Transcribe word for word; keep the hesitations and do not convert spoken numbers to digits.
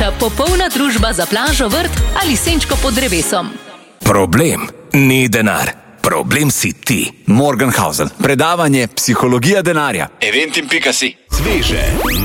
pripravlja popolna družba za plažo, vrt ali senčko pod drevesom. Problem ni denar. Problem si ti. Morgenhausen. Predavanje Psihologija denarja. Eventim pika si. Sveže,